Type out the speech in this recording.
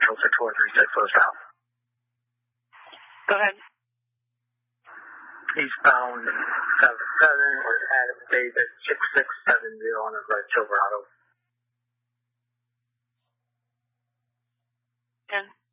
Central 6136 goes south. Go ahead. Eastbound 77 or Adam David 6670 on a right Silverado. 10.